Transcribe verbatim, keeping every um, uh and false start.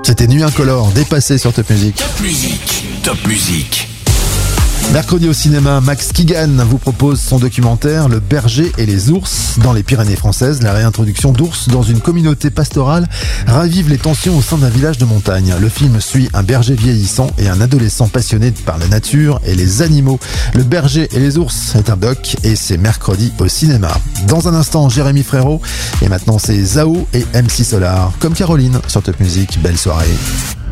C'était Nuit Incolore, dépassé sur Top Music. Top Music, Top Music. Mercredi au cinéma, Max Kigan vous propose son documentaire Le berger et les ours dans les Pyrénées françaises. La réintroduction d'ours dans une communauté pastorale ravive les tensions au sein d'un village de montagne. Le film suit un berger vieillissant et un adolescent passionné par la nature et les animaux. Le berger et les ours est un doc et c'est mercredi au cinéma. Dans un instant, Jérémy Frérot et maintenant c'est Zao et M C Solar comme Caroline sur Top Music. Belle soirée.